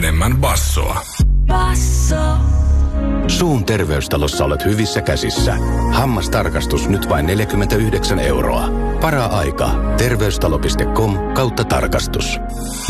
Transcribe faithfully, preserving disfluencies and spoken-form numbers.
enemmän bassoa. Basso. Suun terveystalossa olet hyvissä käsissä. Hammastarkastus nyt vain neljäkymmentäyhdeksän euroa. Para-aika. Terveystalo piste com kautta tarkastus.